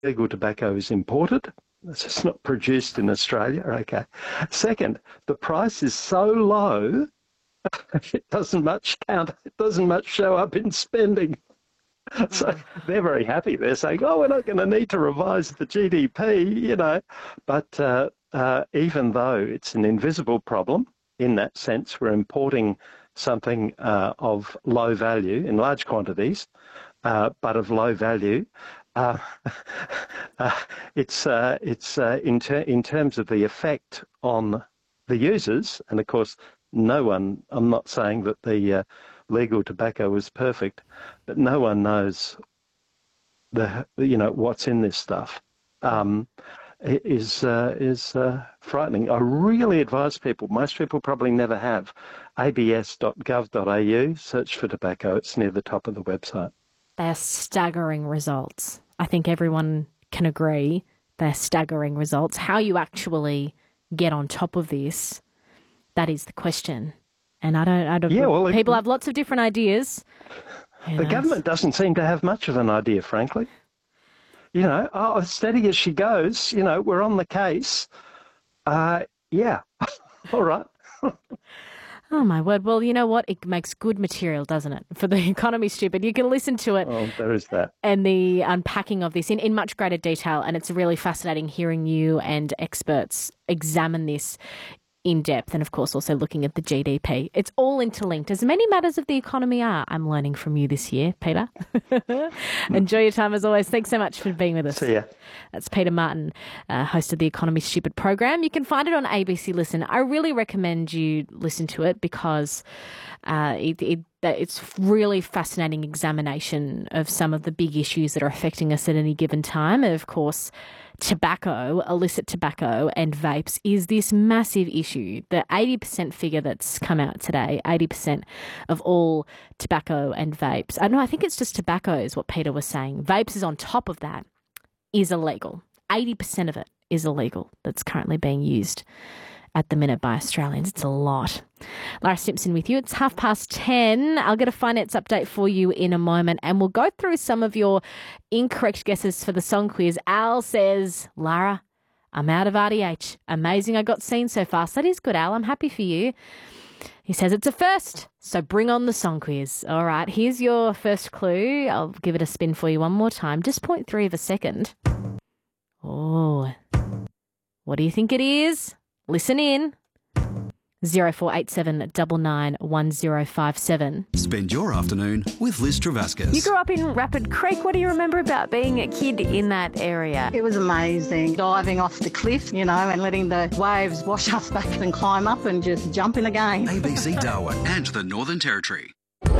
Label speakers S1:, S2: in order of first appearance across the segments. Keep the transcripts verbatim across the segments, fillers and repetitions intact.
S1: legal tobacco is imported. It's just not produced in Australia. Okay. Second, the price is so low, it doesn't much count. It doesn't much show up in spending. So they're very happy. They're saying, oh, we're not going to need to revise the G D P, you know. But uh, uh, even though it's an invisible problem in that sense, we're importing something uh, of low value in large quantities, uh, but of low value. Uh, uh, it's uh, it's uh, in, ter- in terms of the effect on the users, and of course, no one, I'm not saying that the uh, legal tobacco was perfect, but no one knows the you know what's in this stuff. Um, it is uh, is uh, frightening. I really advise people. Most people probably never have. a b s dot gov dot a u. Search for tobacco. It's near the top of the website.
S2: They're staggering results. I think everyone can agree they're staggering results. How you actually get on top of this, that is the question. And I don't, I don't,
S1: yeah, well,
S2: people
S1: it,
S2: have lots of different ideas. Who
S1: the
S2: knows?
S1: government doesn't seem to have much of an idea, frankly. You know, oh, as steady as she goes, you know, we're on the case. Uh, yeah, all right.
S2: Oh, my word. Well, you know what? It makes good material, doesn't it? For the Economy Stupid. You can listen to it.
S1: Oh, there is that.
S2: And the unpacking of this in, in much greater detail. And it's really fascinating hearing you and experts examine this in depth, and of course also looking at the G D P. It's all interlinked, as many matters of the economy are. I'm learning from you this year, Peter. Enjoy your time as always. Thanks so much for being with us.
S1: See ya.
S2: That's Peter Martin, uh, host of the Economy Stupid program. You can find it on A B C Listen. I really recommend you listen to it because uh, it, it it's really fascinating examination of some of the big issues that are affecting us at any given time. And of course, tobacco, illicit tobacco and vapes is this massive issue. The eighty percent figure that's come out today, eighty percent of all tobacco and vapes. I know, I think it's just tobacco is what Peter was saying. Vapes is on top of that, is illegal. eighty percent of it is illegal that's currently being used at the minute by Australians. It's a lot. Lara Simpson with you. It's half past ten. I'll get a finance update for you in a moment and we'll go through some of your incorrect guesses for the song quiz. Al says, Lara, I'm out of R D H. Amazing I got seen so fast. That is good, Al. I'm happy for you. He says it's a first, so bring on the song quiz. All right, here's your first clue. I'll give it a spin for you one more time. Just point three of a second. Oh, what do you think it is? Listen in. zero four eight seven nine nine one zero five seven.
S3: Spend your afternoon with Liz Travascus.
S2: You grew up in Rapid Creek. What do you remember about being a kid in that area?
S4: It was amazing. Diving off the cliff, you know, and letting the waves wash us back and climb up and just jump in again.
S3: A B C Darwin and the Northern Territory.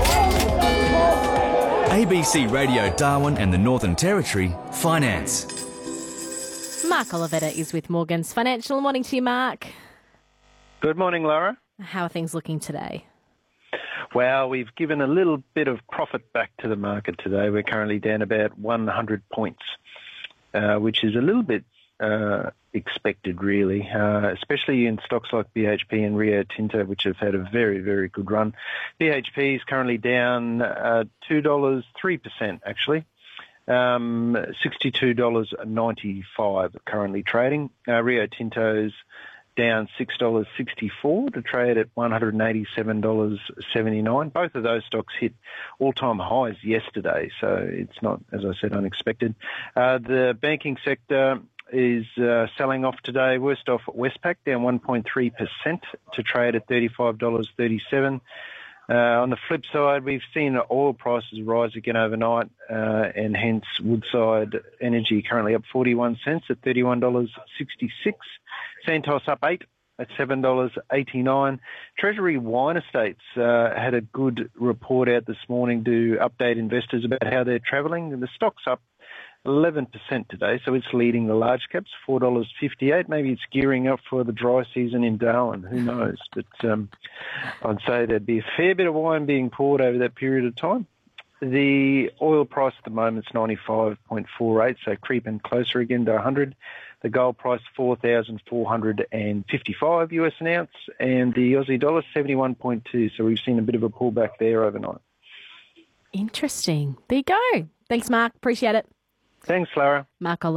S5: A B C Radio Darwin and the Northern Territory Finance.
S2: Mark Olivetta is with Morgans Financial. Morning to you, Mark.
S6: Good morning, Laura.
S2: How are things looking today?
S6: Well, we've given a little bit of profit back to the market today. We're currently down about one hundred points, uh, which is a little bit uh, expected, really, uh, especially in stocks like B H P and Rio Tinto, which have had a very, very good run. B H P is currently down uh, two dollars, three percent, actually. Um, sixty-two dollars ninety-five currently trading. Uh, Rio Tinto's down six dollars sixty-four to trade at one hundred eighty-seven dollars seventy-nine. Both of those stocks hit all-time highs yesterday, so it's not, as I said, unexpected. Uh, the banking sector is uh, selling off today. Worst off Westpac, down one point three percent to trade at thirty-five dollars thirty-seven. Uh, on the flip side, we've seen oil prices rise again overnight, uh, and hence Woodside Energy currently up forty-one cents at thirty-one dollars sixty-six. Santos up eight at seven dollars eighty-nine. Treasury Wine Estates uh, had a good report out this morning to update investors about how they're travelling. The stock's up eleven percent today, so it's leading the large caps, four dollars fifty-eight. Maybe it's gearing up for the dry season in Darwin. Who knows? But um, I'd say there'd be a fair bit of wine being poured over that period of time. The oil price at the moment is ninety-five point four eight, so creeping closer again to one hundred. The gold price, four thousand four hundred fifty-five US an ounce, and the Aussie dollar, seventy-one point two. So we've seen a bit of a pullback there overnight.
S2: Interesting. There you go. Thanks, Mark. Appreciate it.
S6: Thanks, Lara.
S2: Mark Oliver.